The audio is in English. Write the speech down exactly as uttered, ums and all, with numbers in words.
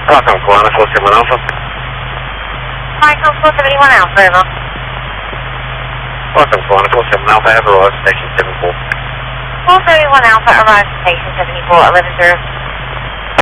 Welcome, Kiwana, four seven one Alpha. Michael, four seven one Alpha, over. Welcome, Kiwana, four seven Alpha, have arrived, station seven four. four seven one Alpha, arrived, station seventy-four, eleven zero.